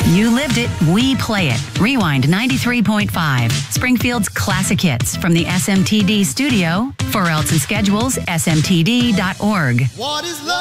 You lived it, we play it. Rewind 93.5. Springfield's classic hits from the SMTD studio. For else and schedules, smtd.org. What is love?